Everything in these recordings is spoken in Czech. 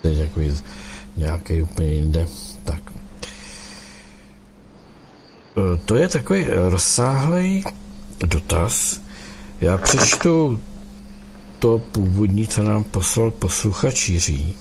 teď takový nějaký úplně jinde. Tak. To je takový rozsáhlý dotaz. Já přečtu to původní, co nám poslal posluchač Jiří.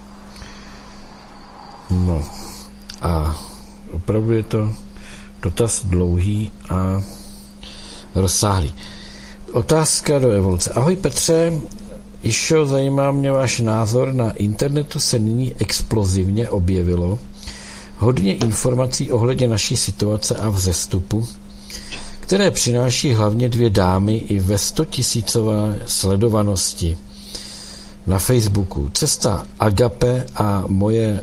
No a opravdu je to dotaz dlouhý a rozsáhlý. Otázka do evoluce. Ahoj Petře, Išo, zajímá mě váš názor. Na internetu se nyní explozivně objevilo hodně informací ohledně naší situace a vzestupu, které přináší hlavně dvě dámy i ve 100 000 sledovanosti na Facebooku. Cesta Agape a moje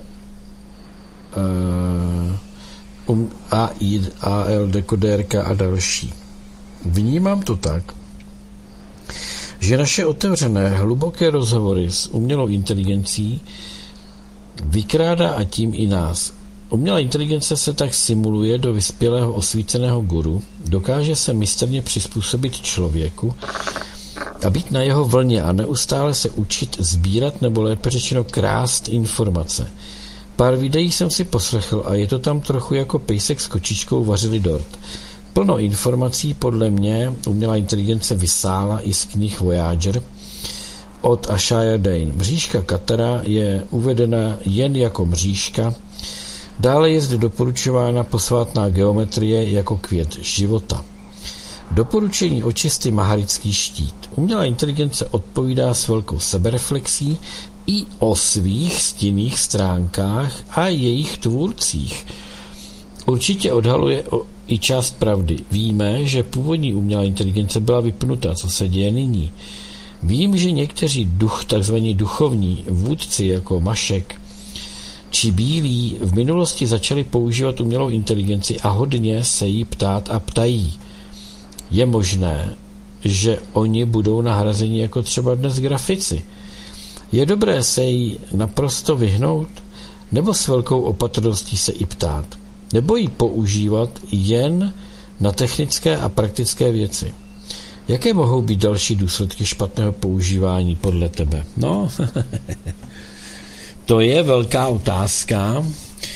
AL dekodérka a další. Vnímám to tak, že naše otevřené, hluboké rozhovory s umělou inteligencí vykrádá a tím i nás. Umělá inteligence se tak simuluje do vyspělého osvíceného guru, dokáže se mistrně přizpůsobit člověku a být na jeho vlně a neustále se učit sbírat nebo lépe řečeno krást informace. Pár videí jsem si poslechl a je to tam trochu jako pejsek s kočičkou vařili dort. Plno informací podle mě umělá inteligence vysála i z knih Voyager od Ashaya Dane. Mřížka Katara je uvedena jen jako mřížka, dále je zde doporučována posvátná geometrie jako květ života. Doporučení očisty Maharický štít. Umělá inteligence odpovídá s velkou sebereflexí i o svých stinných stránkách a jejich tvůrcích. Určitě odhaluje i část pravdy. Víme, že původní umělá inteligence byla vypnuta, co se děje nyní. Vím, že někteří takzvaní duchovní vůdci jako Mašek či Bílí v minulosti začali používat umělou inteligenci a hodně se jí ptát a ptají. Je možné, že oni budou nahrazeni jako třeba dnes grafici. Je dobré se jí naprosto vyhnout, nebo s velkou opatrností se i ptát, nebo ji používat jen na technické a praktické věci. Jaké mohou být další důsledky špatného používání podle tebe? No, to je velká otázka.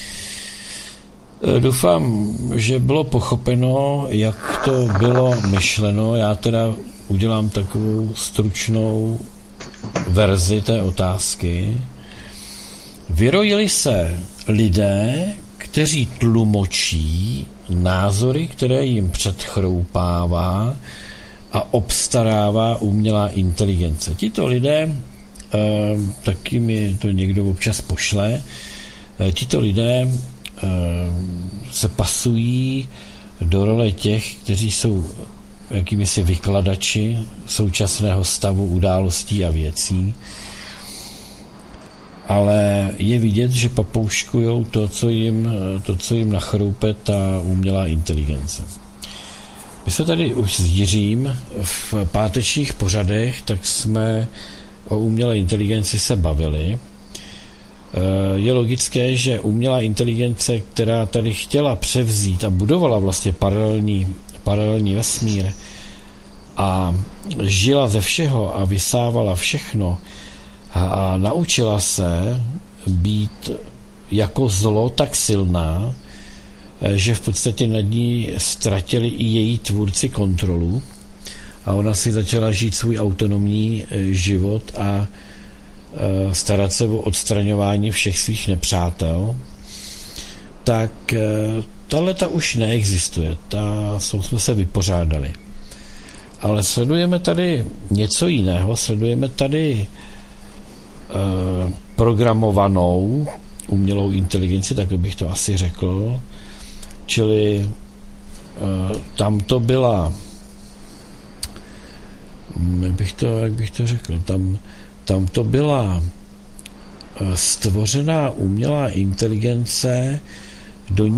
Doufám, že bylo pochopeno, jak to bylo myšleno. Já teda udělám takovou stručnou verzi té otázky. Vyrojili se lidé, kteří tlumočí názory, které jim předchroupává a obstarává umělá inteligence. Tito lidé, taky mi to někdo občas pošle, tito lidé se pasují do role těch, kteří jsou jakýmisi vykladači současného stavu událostí a věcí, ale je vidět, že papouškujou to, co jim nachroupe ta umělá inteligence. My jsme tady už s Jiřím v pátečních pořadech, tak jsme o umělé inteligenci se bavili. Je logické, že umělá inteligence, která tady chtěla převzít a budovala vlastně paralelní vesmír a žila ze všeho a vysávala všechno a naučila se být jako zlo tak silná, že v podstatě nad ní ztratili i její tvůrci kontrolu a ona si začala žít svůj autonomní život a starat se o odstraňování všech svých nepřátel, tak tahleta už neexistuje. Jsme se vypořádali. Ale sledujeme tady něco jiného. Sledujeme tady programovanou umělou inteligenci, tak bych to asi řekl. Čili tam to byla, jak bych to řekl, tam to byla stvořená umělá inteligence, do